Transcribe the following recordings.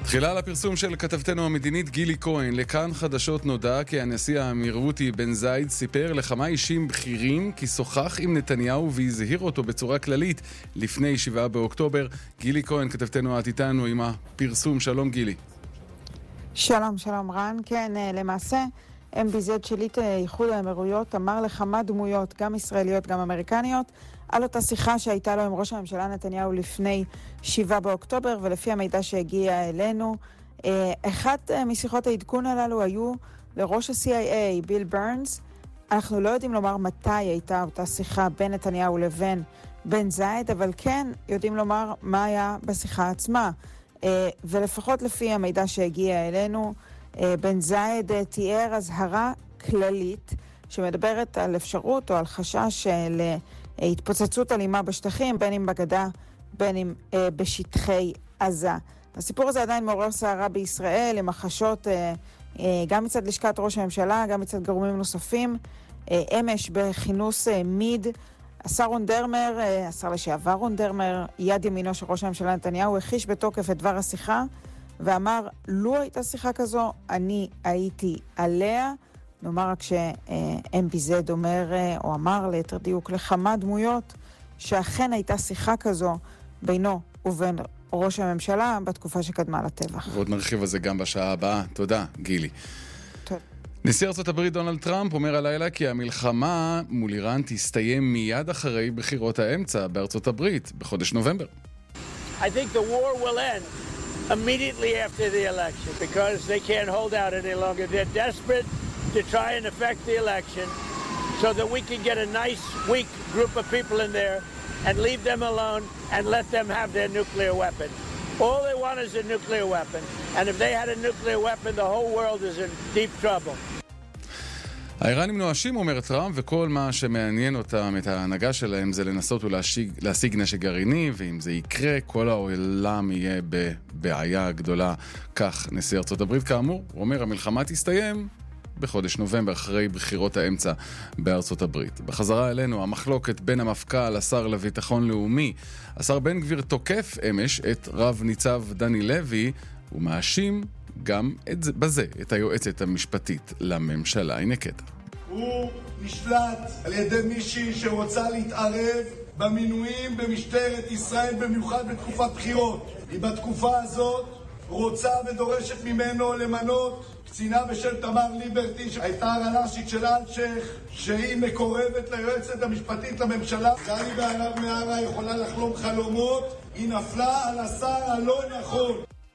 תחילה לפרסום של כתבתנו המדינית גילי כהן, לכאן חדשות נודע כי הנשיא האמירותי בן זייד סיפר לכמה אישים בכירים כי שוחח עם נתניהו והזהיר אותו בצורה כללית לפני 7 באוקטובר. גילי כהן, כתבתנו איתנו עם הפרסום. שלום גילי. שלום רן. כן, למעשה MBZ שליט איחוד האמירויות אמר לכמה דמויות, גם ישראליות גם אמריקניות, על אותה שיחה שהייתה לו עם ראש הממשלה נתניהו לפני 7 באוקטובר, ולפי המידע שהגיע אלינו, אחת משיחות העדכון הללו היו לראש ה-CIA, ביל ברנס. אנחנו לא יודעים לומר מתי הייתה אותה שיחה בין נתניהו לבין בן זייד, אבל כן יודעים לומר מה היה בשיחה עצמה. ולפחות לפי המידע שהגיע אלינו, בן זייד תיאר הזהרה כללית שמדברת על אפשרות או על חשש של התפוצצות אלימה בשטחים, בין אם בגדה, בין אם בשטחי עזה. הסיפור הזה עדיין מעורר סערה בישראל, עם החשות גם מצד לשכת ראש הממשלה, גם מצד גורמים נוספים. אמש בכינוס מיד, השר רון דרמר, השר לשעבר רון דרמר, יד ימינו של ראש הממשלה נתניהו, הכחיש בתוקף את דבר השיחה, ואמר, לו הייתה שיחה כזו, אני הייתי עליה. נאמר רק ש-MBZ אומר, או אמר ליתר דיוק לכמה דמויות, שאכן הייתה שיחה כזו בינו ובין ראש הממשלה בתקופה שקדמה לטבח. ועוד נרחיב על זה גם בשעה הבאה. תודה, גילי. נשיא ארצות הברית דונלד טראמפ אומר הלילה כי המלחמה מול איראן תסתיים מיד אחרי בחירות האמצע בארצות הברית בחודש נובמבר. I think the war will end immediately after the election because they can't hold out any longer. They're desperate to try and affect the election so that we can get a nice, weak group of people in there and leave them alone and let them have their nuclear weapon. All they want is a nuclear weapon. And if they had a nuclear weapon, the whole world is in deep trouble. האיראנים נואשים, אומר טראמפ, וכל מה שמעניין אותם, את ההנהגה שלהם, זה לנסות ולהשיג נשק גרעיני, ואם זה יקרה, כל העולם יהיה בבעיה גדולה. כך נשיא ארצות הברית, כאמור, הוא אומר, המלחמה תסתיים בחודש נובמבר, אחרי בחירות האמצע בארצות הברית. בחזרה אלינו, המחלוקת בין המפכ"ל, השר לביטחון לאומי. השר בן גביר תוקף אמש את רב ניצב דני לוי, ומאשים גם בזה את היועצת המשפטית לממשלה. הנה קטע. הוא נשלט על ידי מישהי שרוצה להתערב במינויים במשטרת ישראל, במיוחד בתקופת בחירות. היא בתקופה הזאת רוצה ודורשת ממנו למנות קצינה בשל תמר ליברטי, שהייתה הרל"שית של אלשיך, שהיא מקורבת ליועצת המשפטית לממשלה. גלי בהרב מהרה יכולה לחלום חלומות, היא נפלה על השר הלא נכון.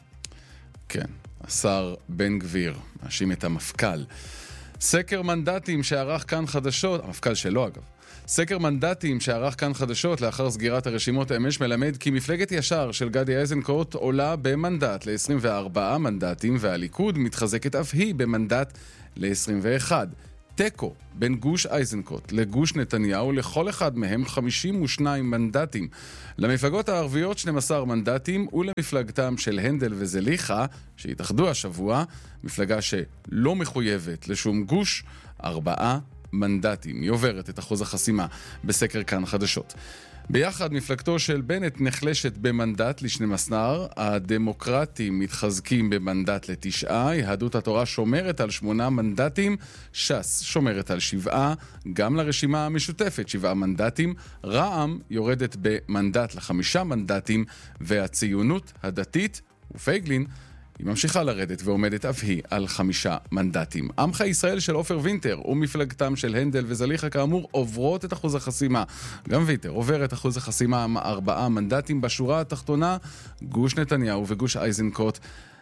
כן, השר בן גביר מאשים את המפכ"ל. סקר מנדטים שערך כאן חדשות, המפכ"ל שלו אגב, סקר מנדטים שערך כאן חדשות לאחר סגירת הרשימות אמש מלמד כי מפלגת ישר של גדי איזנקוט עולה במנדט ל-24 מנדטים, והליכוד מתחזקת אף היא במנדט ל-21. טקו בין גוש איזנקוט לגוש נתניהו, לכל אחד מהם 52 מנדטים. למפלגות הערביות 12 מנדטים, ולמפלגתם של הנדל וזליחה, שהתאחדו השבוע, מפלגה שלא מחויבת לשום גוש, 4 מנדטים. היא עוברת את אחוז החסימה בסקר כאן חדשות. ביחד מפלגתו של בנט נחלשת במנדט ל-12, הדמוקרטים מתחזקים במנדט ל9, יהדות התורה שומרת על 8 מנדטים, ש"ס שומרת על 7, גם לרשימה המשותפת 7 מנדטים, רע"מ יורדת במנדט ל5 מנדטים, והציונות הדתית ופייגלין היא ממשיכה לרדת ועומדת אף היא על 5 מנדטים. עמך ישראל של עופר וינטר ומפלגתם של הנדל וזליחה כאמור עוברות את אחוז החסימה. גם וינטר עובר את אחוז החסימה עם 4 מנדטים. בשורה התחתונה, גוש נתניהו וגוש איזנקוט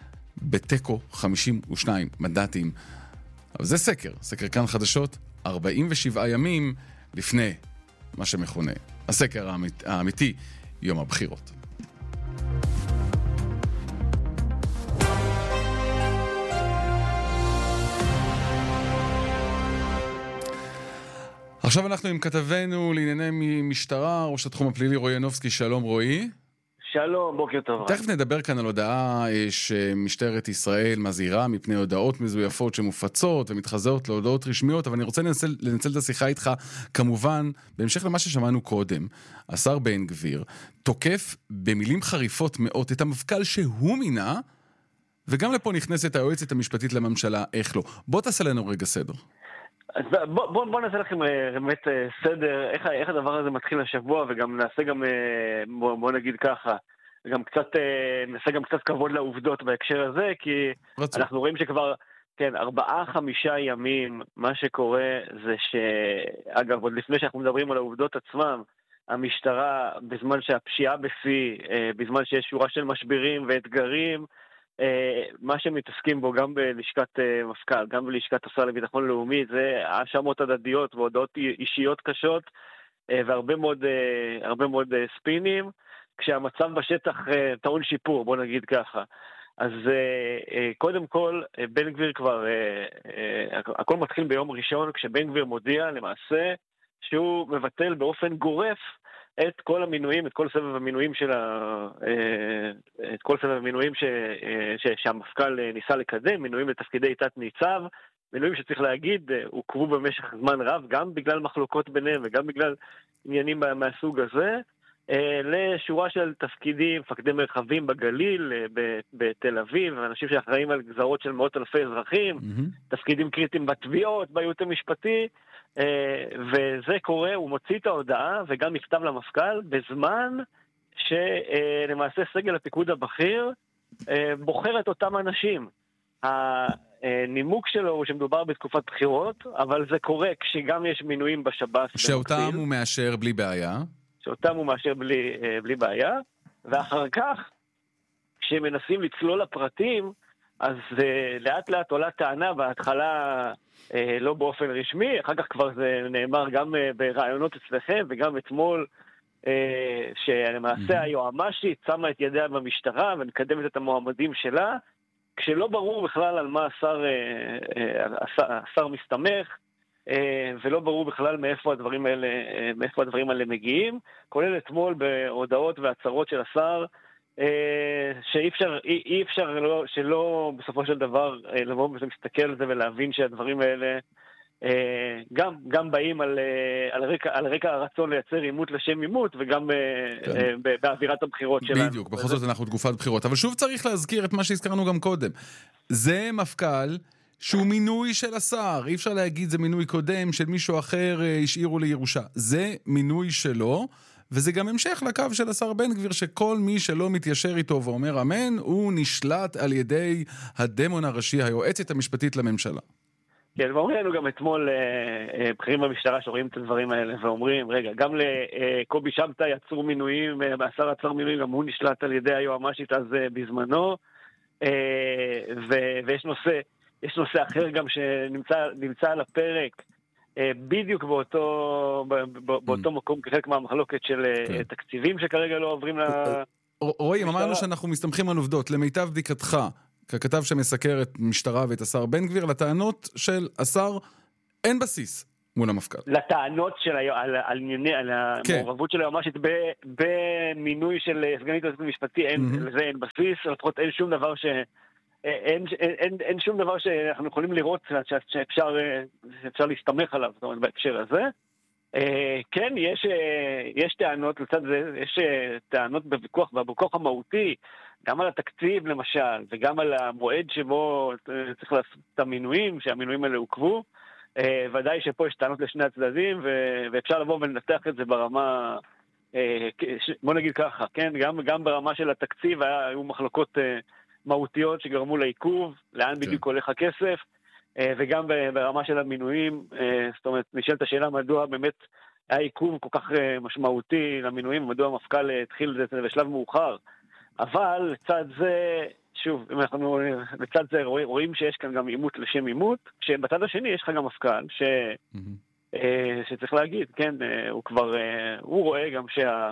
בטקו 52 מנדטים. אבל זה סקר כאן חדשות 47 ימים לפני מה שמכונה הסקר האמיתי, יום הבחירות. עכשיו אנחנו עם כתבנו לענייני משטרה, ראש התחום הפלילי רועי ינובסקי. שלום רועי. שלום, בוקר טוב. תכף נדבר כאן על הודעה שמשטרת ישראל מזהירה מפני הודעות מזויפות שמופצות ומתחזות להודעות רשמיות, אבל אני רוצה לנצל את השיחה איתך כמובן בהמשך למה ששמענו קודם. השר בן גביר תוקף במילים חריפות מאוד את המפכ"ל שהוא מינה וגם לפה נכנסת היועצת המשפטית לממשלה, איך לא. בוא תעשה לנו רגע סדר. אז בוא נעשה לכם באמת סדר, איך הדבר הזה מתחיל השבוע, וגם נעשה גם, בוא נגיד ככה, נעשה גם קצת כבוד לעובדות בהקשר הזה, כי אנחנו רואים שכבר, כן, 4-5 ימים, מה שקורה זה אגב, עוד לפני שאנחנו מדברים על העובדות עצמם, המשטרה, בזמן שהפשיעה בשיא, בזמן שיש שורה של משברים ואתגרים, מה שמתעסקים בו גם בלשכת מפכ"ל, גם בלשכת השר לביטחון לאומי, זה האשמות הדדיות והודעות אישיות קשות, והרבה מאוד ספינים, כשהמצב בשטח טעון שיפור, בוא נגיד ככה. אז קודם כל, בן גביר כבר, הכל מתחיל ביום ראשון, כשבן גביר מודיע למעשה שהוא מבטל באופן גורף את כל המינויים, את כל סבב המינויים את כל סבב המינויים שהמפכ"ל ניסה לקדם, מינויים לתפקידי תת ניצב, מינויים שצריך להגיד, עוכבו במשך זמן רב, גם בגלל מחלוקות ביניהם וגם בגלל עניינים מהסוג הזה, לשורה של תפקידים, מפקדי מרחבים בגליל, בתל אביב, אנשים שאחראים על גזרות של מאות אלפי אזרחים, תפקידים קריטיים בתביעות, בייעוץ המשפטי, וזה קורה, הוא מוציא את ההודעה וגם מכתב למפכ"ל בזמן שלמעשה סגל הפיקוד הבכיר בוחר את אותם אנשים. הנימוק שלו הוא שמדובר בתקופת בחירות, אבל זה קורה כשגם יש מינויים בשב"ס. שאותם הוא מאשר בלי בעיה. שאותם הוא מאשר בלי בעיה, ואחר כך, כשמנסים לצלול לפרטים, אז לאט לאט עולה טענה, בהתחלה לא באופן רשמי, אחר כך כבר זה נאמר גם ברעיונות אצלכם, וגם אתמול, שלמעשה היועמ"שית שמה את ידיה במשטרה, ומקדמת את המועמדים שלה, כשלא ברור בכלל על מה השר מסתמך, ולא ברור בכלל מאיפה הדברים האלה מגיעים, כולל אתמול בהודעות והצהרות של השר, שאי אפשר שלא בסופו של דבר לבוא ולהסתכל על זה ולהבין שהדברים האלה גם באים על רקע הרצון לייצר עימות לשם עימות, וגם באווירת הבחירות שלנו. בדיוק, בכל זאת אנחנו תקופת בחירות. אבל שוב צריך להזכיר את מה שהזכרנו גם קודם. זה מפכ"ל שהוא מינוי של השר, אי אפשר להגיד זה מינוי קודם של מישהו אחר השאירו לירושה. זה מינוי שלו, וזה גם המשך לקו של השר בן גביר, שכל מי שלא מתיישר איתו ואומר אמן, הוא נשלט על ידי הדמון הראשי, היועצת המשפטית לממשלה. כן, ואומרים לנו גם אתמול בכירים במשטרה שרואים את הדברים האלה, ואומרים, רגע, גם לקובי שבתאי יצרו מינויים, השר עצר מינויים, גם הוא נשלט על ידי היועמ"שית אז בזמנו, ויש נושא אחר גם שנמצא על הפרק, בדיוק באותו מקום כחלק מהמחלוקת של תקציבים שכרגע לא עוברים רואים, אמרנו שאנחנו מסתמכים על עובדות. למיטב בדיקתך, ככתב שמסקר את משטרה ואת השר בן גביר, לטענות של השר אין בסיס מול המפכ"ל. לטענות על המעורבות של היועמ"שית במינוי של סגנית היועץ המשפטי, לזה אין בסיס, לפחות אין שום דבר אין שום דבר שאנחנו יכולים לראות שאפשר להסתמך עליו, זאת אומרת, בהקשר הזה. כן, יש טענות, לצד זה, יש טענות בוויכוח המהותי, גם על התקציב למשל, וגם על המועד שבו צריך לעשות את המינויים, שהמינויים האלה עוקבו. ודאי שפה יש טענות לשני הצדדים, ואפשר לבוא ולנתח את זה ברמה, בוא נגיד ככה, כן, גם ברמה של התקציב היו מחלוקות מהותיות שגרמו לעיכוב, לאן בדיוק הולך הכסף, וגם ברמה של המינויים, זאת אומרת, נשאלת השאלה מדוע באמת היה עיכוב כל כך משמעותי למינויים, מדוע המפכ"ל התחיל את זה בשלב מאוחר. אבל לצד זה, שוב, אם אנחנו לצד זה רואים שיש כאן גם עימות לשם עימות, כשבצד השני יש לך גם מפכ"ל שצריך להגיד, כן, הוא רואה גם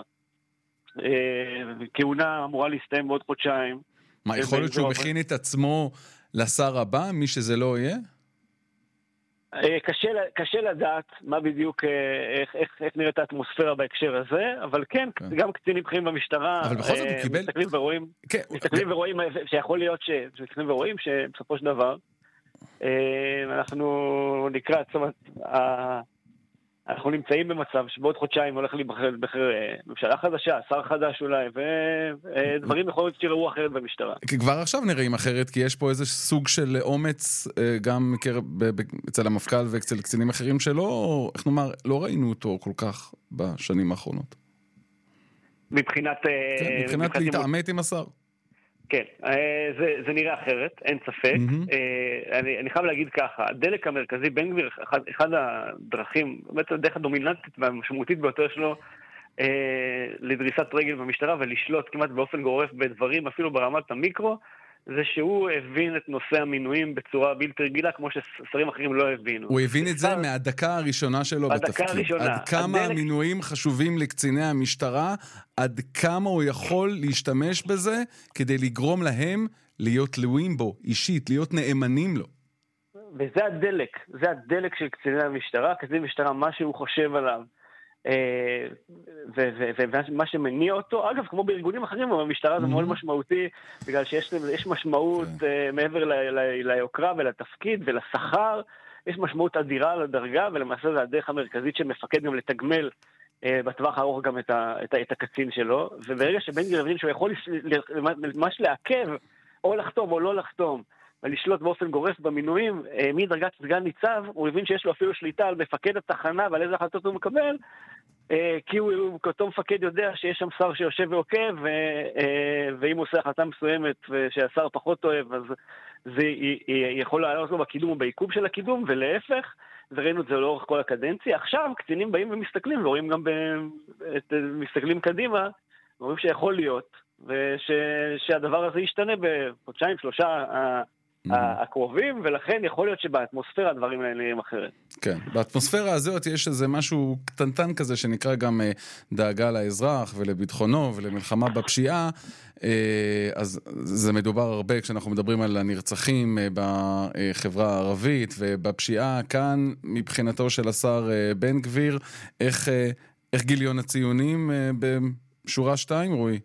שהכהונה אמורה להסתיים בעוד חודשיים. מה, יכול להיות שהוא מכין את עצמו לשר הבא, מי שזה לא יהיה? קשה לדעת מה בדיוק, איך נראית האטמוספירה בהקשר הזה, אבל כן, גם קצינים בכירים במשטרה, אבל בכל זאת הוא קיבל... מסתכלים ורואים שיכול להיות שמסתכלים ורואים שבסופו של דבר, אנחנו נקרא, זאת אומרת, אנחנו נמצאים במצב שבעוד חודשיים הולך להיבחר ממשלה חדשה, שר חדש אולי, ודברים יכול להיות שיראו אחרת במשטרה. כי כבר עכשיו נראים אחרת, כי יש פה איזה סוג של אומץ גם אצל המפכ"ל ואצל קצינים אחרים שלא, איך נאמר, לא ראינו אותו כל כך בשנים האחרונות. מבחינת להתעמת עם השר. כן, זה נראה אחרת, אין ספק. אני חייב להגיד ככה, הדלק המרכזי, בן גביר, אחד הדרכים, באמת הדרך הדומיננטית והמשמעותית ביותר שלו, לדריסת רגל במשטרה ולשלוט כמעט באופן גורף בדברים, אפילו ברמת המיקרו, זה שהוא הבין את נושא המינויים בצורה בלתי רגילה, כמו ששרים אחרים לא הבינו. הוא הבין את זה מהדקה הראשונה שלו בתפקיד. עד כמה המינויים חשובים לקציני המשטרה, עד כמה הוא יכול להשתמש בזה כדי לגרום להם להיות תלויים בו, אישית, להיות נאמנים לו. וזה הדלק, זה הדלק של קציני המשטרה, קציני המשטרה, מה שהוא חושב עליו. ומה שמניע אותו, אגב, כמו בארגונים אחרים, במשטרה זה מאוד משמעותי, בגלל שיש משמעות מעבר ליוקרה ולתפקיד ולשכר, יש משמעות אדירה לדרגה, ולמעשה זה הדרך המרכזית של מפקד גם לתגמל בטווח הארוך גם את הקצין שלו, וברגע שבן גביר הבין שהוא יכול ממש לעכב, או לחתום או לא לחתום, ולשלוט באופן גורף במינויים, מדרגת סגן ניצב, הוא הבין שיש לו אפילו שליטה על מפקד התחנה ועל איזה החלטות הוא מקבל, כי הוא כאותו מפקד יודע שיש שם שר שיושב ועוקב, ואם הוא עושה החלטה מסוימת ושהשר פחות אוהב, אז זה יכול לעלות לו בקידום או בעיכוב של הקידום, ולהפך, וראינו את זה לאורך כל הקדנציה. עכשיו קצינים באים ומסתכלים, ורואים גם מסתכלים קדימה, ורואים שיכול להיות, ושהדבר הזה ישתנה בחודשיים, שלושה הקרובים, ולכן יכול להיות שבאטמוספירה הדברים האלה נראים אחרת. כן, באטמוספירה הזאת יש איזה משהו קטנטן כזה שנקרא גם דאגה לאזרח ולביטחונו ולמלחמה בפשיעה, אז זה מדובר הרבה כשאנחנו מדברים על הנרצחים בחברה הערבית ובפשיעה. כאן מבחינתו של השר בן גביר, איך גיליון הציונים בשורה 2, רועי?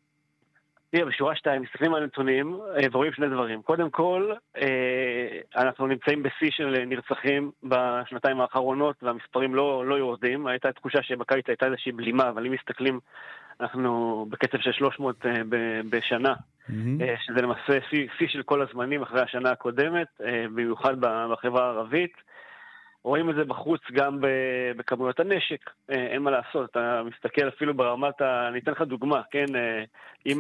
בשורה 2, מסתכלים על הנתונים ורואים שני דברים. קודם כל, אנחנו נמצאים בשיא של נרצחים בשנתיים האחרונות, והמספרים לא יורדים. הייתה תחושה שבקיץ הייתה איזושהי בלימה, אבל אם מסתכלים, אנחנו בקצב של 300 בשנה, שזה למעשה שיא של כל הזמנים אחרי השנה הקודמת, במיוחד בחברה הערבית. רואים את זה בחוץ גם בכמויות הנשק, אין מה לעשות, אתה מסתכל אפילו ברמת, אני אתן לך דוגמה, כן, אם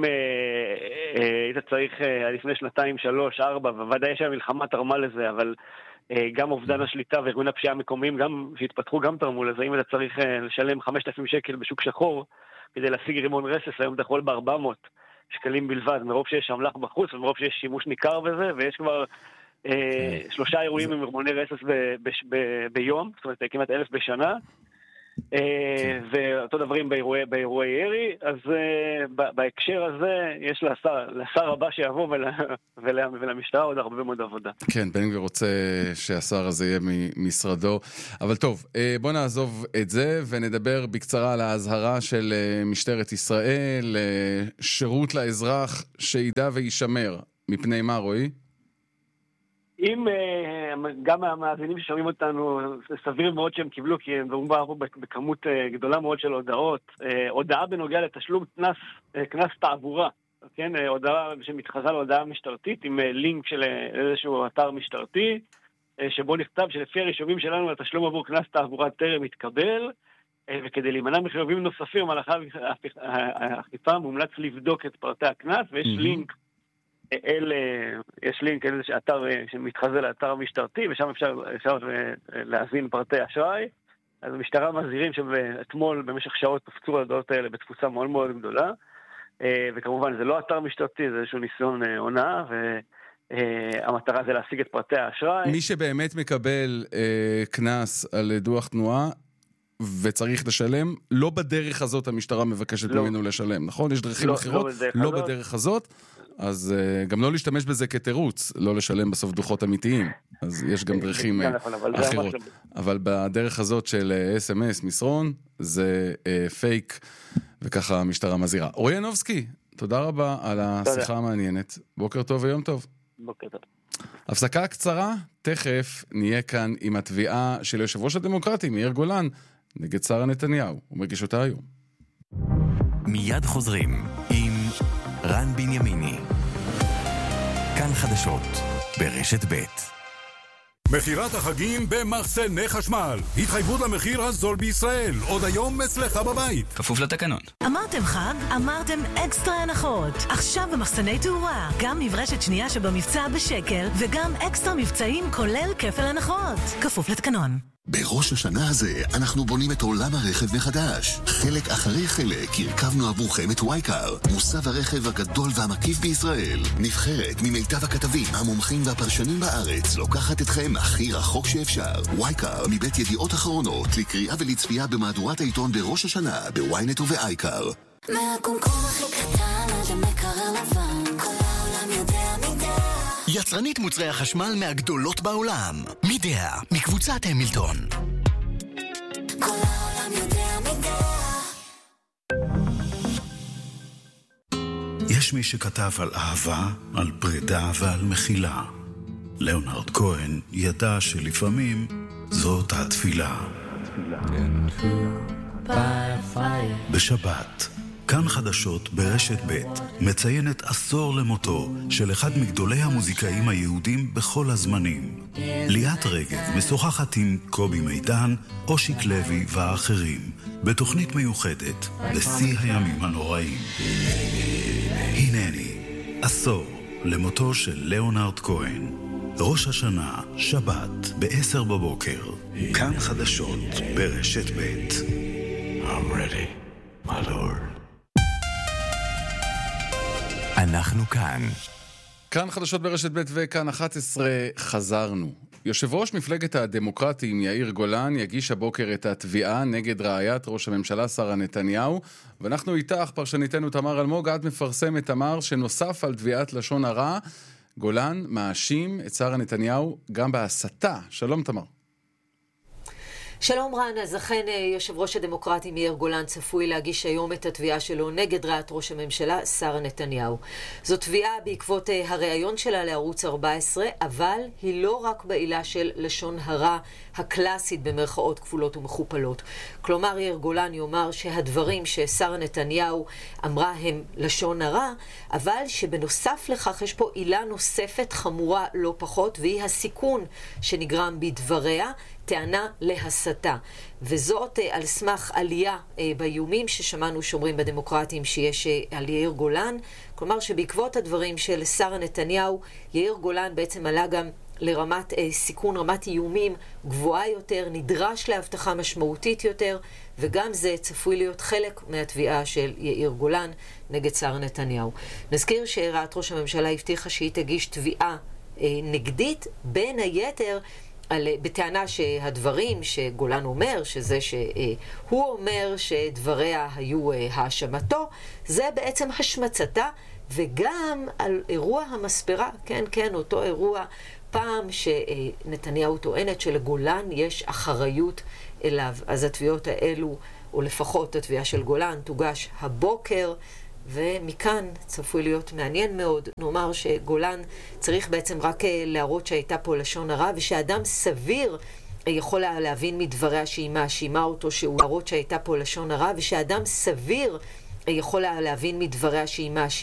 היית צריך לפני 2, 3, 4, בוודאי שהמלחמה תרמה לזה, אבל גם אובדן השליטה וארגון הפשיעה המקומיים, גם שהתפתחו גם תרמו לזה, אם אתה צריך לשלם 5,000 שקל בשוק שחור, כדי להשיג רימון רסס, היום אתה יכול ב400 שקלים בלבד, מרוב שיש המלח בחוץ, ומרוב שיש שימוש ניכר בזה, ויש כבר 3 אירועים עם רימוני רסס ביום, זאת אומרת כמעט 1,000 בשנה, ואותו דברים באירועי ירי. אז בהקשר הזה יש לשר הבא שיבוא ולמשטרה עוד הרבה מאוד עבודה. כן, בן גביר רוצה שהשר הזה יהיה ממשרדו, אבל טוב, בוא נעזוב את זה ונדבר בקצרה על ההזהרה של משטרת ישראל, שירות לאזרח שידע וישמר. מפני מה, רועי? אם גם המאזינים ששומעים אותנו, סביר מאוד שהם קיבלו, כי הם דברו בכמות גדולה מאוד של הודעות. הודעה בנוגע לתשלום קנס תעבורה, כן? הודעה שמתחזה להודעה משטרתית עם לינק של איזשהו אתר משטרתי, שבו נכתב שלפי הרישומים שלנו התשלום עבור קנס תעבורה טרם מתקבל, וכדי להימנע מחיובים נוספים על האכיפה מומלץ לבדוק את פרטי הקנס, ויש לינק יש לינק איזה אתר שמתחזה לאתר המשטרתי, ושם אפשר להזין פרטי אשראי. אז המשטרה מזהירים שאתמול במשך שעות תפצו ההודעות האלה בתפוצה מאוד מאוד גדולה, וכמובן זה לא אתר משטרתי, זה איזשהו ניסיון הונאה, והמטרה זה להשיג את פרטי האשראי. מי שבאמת מקבל קנס על דוח תנועה וצריך לשלם, לא בדרך הזאת המשטרה מבקשת ממנו לשלם, נכון? יש דרכים אחרות, לא בדרך הזאת. אז גם לא להשתמש בזה כתירוץ, לא לשלם בסוף דוחות אמיתיים. אז יש גם דרכים אחרות. אבל בדרך הזאת של SMS, מסרון, זה פייק, וככה המשטרה מזהירה. רועי ינובסקי, תודה רבה על השיחה המעניינת. בוקר טוב ויום טוב. בוקר טוב. הפסקה קצרה, תכף נהיה כאן עם התביעה של יושב ראש הדמוקרטים, יאיר גולן, נגד שרה נתניהו. הוא מגיש אותה היום. מיד חוזרים עם רן בנימיני. כאן חדשות ברשת ב'. מחירת החגים במחסני חשמל. התחייבות למחיר הזול בישראל. עוד היום אצלך בבית. כפוף לתקנון. אמרתם חג? אמרתם אקסטרה הנחות. עכשיו במחסני תאורה. גם מברשת שנייה שבמבצע בשקל, וגם אקסטרה מבצעים כולל כפל הנחות. כפוף לתקנון. בראש השנה הזה אנחנו בונים את עולם הרכב מחדש. חלק אחרי חלק הרכבנו עבורכם את וייקר, מוסב הרכב הגדול והמקיף בישראל. נבחרת ממיטב הכתבים, המומחים והפרשנים בארץ, לוקחת אתכם הכי רחוק שאפשר. וייקר מבית ידיעות אחרונות, לקריאה ולצפייה במהדורת העיתון בראש השנה, בוויינט ובאייקר. מהקומקום הכי קטן עד המקרר לבן, כל העולם יודע מידה. יצרנית מוצרי החשמל מהגדולות בעולם. מידע, מקבוצת המילטון. כל העולם יודע מידה. יש מי שכתב על אהבה, על פרידה ועל מחילה. ליאונרד כהן ידע שלפעמים זאת התפילה. בשבת, כאן חדשות ברשת ב' מציינת עשור למותו של אחד מגדולי המוזיקאים היהודים בכל הזמנים. ליאת רגב משוחחת עם קובי מידן, אושיק לוי והאחרים בתוכנית מיוחדת בשיא הימים הנוראים. הנני, עשור למותו של ליאונרד כהן. ראש השנה, שבת, ב-10 בבוקר. כאן חדשות ברשת ב'. I'm ready, my lord. אנחנו כאן. כאן חדשות ברשת ב' וכאן 11 חזרנו. יושב ראש מפלגת הדמוקרטים יאיר גולן יגיש הבוקר את התביעה נגד רעיית ראש הממשלה שרה נתניהו, ואנחנו איתך, פרשניתנו תמר אלמוג. את מפרסמת, תמר, שנוסף על תביעת לשון הרע, גולן מאשים את שרה נתניהו גם בהסתה. שלום תמר. שלום רן, אז אכן יושב ראש הדמוקרטים יאיר גולן צפוי להגיש היום את התביעה שלו נגד רעיית ראש הממשלה שרה נתניהו. זו תביעה בעקבות הראיון שלה לערוץ 14, אבל היא לא רק בעילה של לשון הרע הקלאסית במרכאות כפולות ומכופלות. כלומר, יאיר גולן יאמר שהדברים ששרה נתניהו אמרה הם לשון הרע, אבל שבנוסף לכך יש פה עילה נוספת חמורה לא פחות, והיא הסיכון שנגרם בדבריה, טענה להסתה. וזאת על סמך עלייה באיומים ששמענו שומרים בדמוקרטים שיש על יאיר גולן. כלומר שבעקבות הדברים של שרה נתניהו, יאיר גולן בעצם עלה גם לרמת סיכון, רמת איומים גבוהה יותר, נדרש להבטחה משמעותית יותר, וגם זה צפוי להיות חלק מהתביעה של יאיר גולן נגד שרה נתניהו. נזכיר שרעיית ראש הממשלה הבטיחה שהיא תגיש תביעה נגדית, בין היתר בטענה שהדברים שגולן אומר, שזה שהוא אומר שדבריה היו האשמתו, זה בעצם השמצתה, וגם על אירוע המספרה, כן, אותו אירוע פעם שנתניהו טוענת שלגולן יש אחריות אליו. אז התביעות האלו, או לפחות התביעה של גולן, תוגש הבוקר, ומכאן צפוי להיות מעניין מאוד. נאמר שגולן צריך בעצם רק להראות שהייתה פה לשון הרע, ושאדם סביר יכול להבין מדבריה שהיא מאשימה אותו, שהוא להראות שהייתה פה לשון הרע, ושאדם סביר יכול להבין מדבריה שהיא מאשימה